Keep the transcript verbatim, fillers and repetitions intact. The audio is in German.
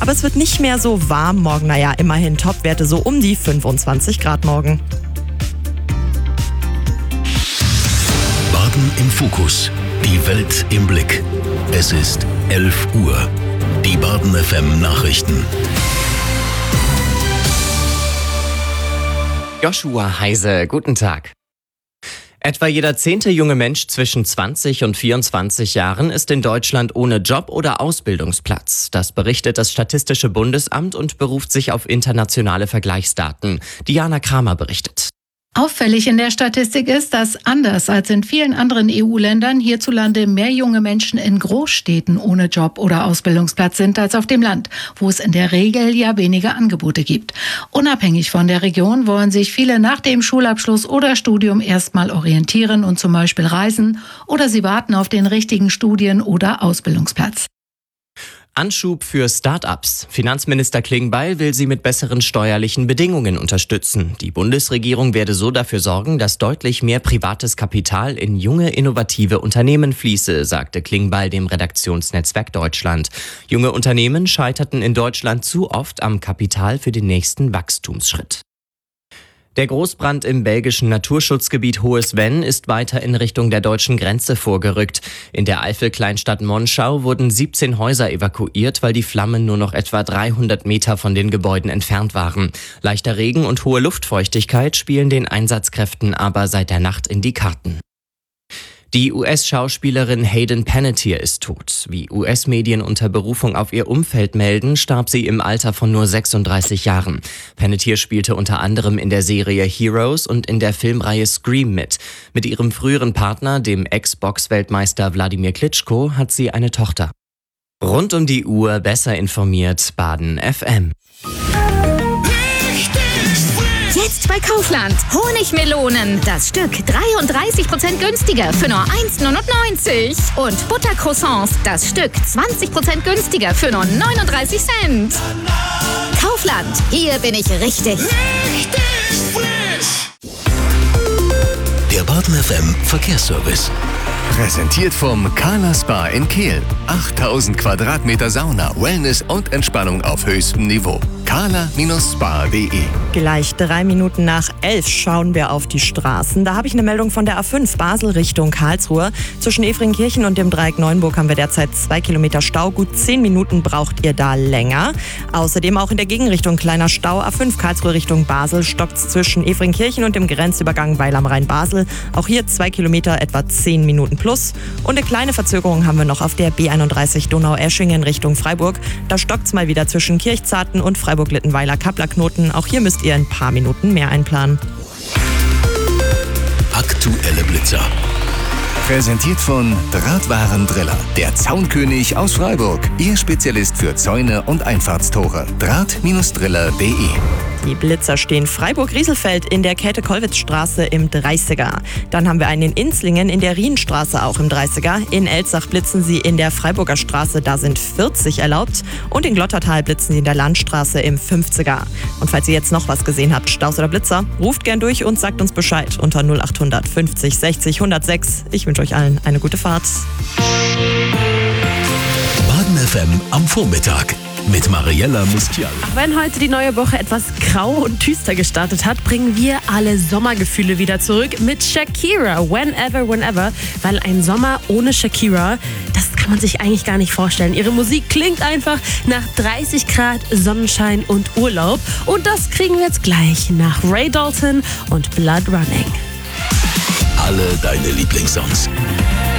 Aber es wird nicht mehr so warm morgen. Naja, immerhin Topwerte so um die fünfundzwanzig Grad morgen. Baden im Fokus. Die Welt im Blick. Es ist elf Uhr. Die Baden F M Nachrichten. Joshua Heise, guten Tag. Etwa jeder zehnte junge Mensch zwischen zwanzig und vierundzwanzig Jahren ist in Deutschland ohne Job oder Ausbildungsplatz. Das berichtet das Statistische Bundesamt und beruft sich auf internationale Vergleichsdaten. Diana Kramer berichtet. Auffällig in der Statistik ist, dass anders als in vielen anderen E U-Ländern hierzulande mehr junge Menschen in Großstädten ohne Job oder Ausbildungsplatz sind als auf dem Land, wo es in der Regel ja weniger Angebote gibt. Unabhängig von der Region wollen sich viele nach dem Schulabschluss oder Studium erstmal orientieren und zum Beispiel reisen, oder sie warten auf den richtigen Studien- oder Ausbildungsplatz. Anschub für Start-ups. Finanzminister Klingbeil will sie mit besseren steuerlichen Bedingungen unterstützen. Die Bundesregierung werde so dafür sorgen, dass deutlich mehr privates Kapital in junge, innovative Unternehmen fließe, sagte Klingbeil dem Redaktionsnetzwerk Deutschland. Junge Unternehmen scheiterten in Deutschland zu oft am Kapital für den nächsten Wachstumsschritt. Der Großbrand im belgischen Naturschutzgebiet Hohes Venn ist weiter in Richtung der deutschen Grenze vorgerückt. In der Eifel-Kleinstadt Monschau wurden siebzehn Häuser evakuiert, weil die Flammen nur noch etwa dreihundert Meter von den Gebäuden entfernt waren. Leichter Regen und hohe Luftfeuchtigkeit spielen den Einsatzkräften aber seit der Nacht in die Karten. Die U S-Schauspielerin Hayden Panettiere ist tot. Wie U S-Medien unter Berufung auf ihr Umfeld melden, starb sie im Alter von nur sechsunddreißig Jahren. Panettiere spielte unter anderem in der Serie Heroes und in der Filmreihe Scream mit. Mit ihrem früheren Partner, dem Ex-Box-Weltmeister Wladimir Klitschko, hat sie eine Tochter. Rund um die Uhr besser informiert, Baden F M. Jetzt bei Kaufland. Honigmelonen. Das Stück dreiunddreißig Prozent günstiger für nur eins Komma neunundneunzig. Und Buttercroissants. Das Stück zwanzig Prozent günstiger für nur neununddreißig Cent. Kaufland. Hier bin ich richtig. Richtig frisch. Der Baden F M Verkehrsservice. Präsentiert vom Carla Spa in Kehl. achttausend Quadratmeter Sauna, Wellness und Entspannung auf höchstem Niveau. carla Spa punkt de. Gleich drei Minuten nach elf schauen wir auf die Straßen. Da habe ich eine Meldung von der A fünf Basel Richtung Karlsruhe. Zwischen Efringkirchen und dem Dreieck Neuenburg haben wir derzeit zwei Kilometer Stau. Gut zehn Minuten braucht ihr da länger. Außerdem auch in der Gegenrichtung kleiner Stau. A fünf Karlsruhe Richtung Basel stockt zwischen Efringkirchen und dem Grenzübergang Weil am Rhein Basel. Auch hier zwei Kilometer, etwa zehn Minuten plus. Und eine kleine Verzögerung haben wir noch auf der B einunddreißig Donau-Eschingen Richtung Freiburg. Da stockt's mal wieder zwischen Kirchzarten und Freiburg-Littenweiler-Kappler-Knoten. Auch hier müsst ihr ein paar Minuten mehr einplanen. Aktuelle Blitzer. Präsentiert von Drahtwaren Driller, der Zaunkönig aus Freiburg. Ihr Spezialist für Zäune und Einfahrtstore. Draht Driller punkt de. Die Blitzer stehen Freiburg-Rieselfeld in der Käthe-Kollwitz-Straße im dreißiger. Dann haben wir einen in Inzlingen in der Rienstraße auch im dreißiger. In Elzach blitzen sie in der Freiburger Straße, da sind vierzig erlaubt. Und in Glottertal blitzen sie in der Landstraße im fünfziger. Und falls ihr jetzt noch was gesehen habt, Staus oder Blitzer, ruft gern durch und sagt uns Bescheid unter null achthundert fünfzig sechzig hundertsechs. Ich wünsche euch allen eine gute Fahrt. Baden F M am Vormittag. Mit Mariella Mustial. Auch wenn heute die neue Woche etwas grau und düster gestartet hat, bringen wir alle Sommergefühle wieder zurück mit Shakira. Whenever, whenever. Weil ein Sommer ohne Shakira, das kann man sich eigentlich gar nicht vorstellen. Ihre Musik klingt einfach nach dreißig Grad Sonnenschein und Urlaub. Und das kriegen wir jetzt gleich nach Ray Dalton und Blood Running. Alle deine Lieblingssongs.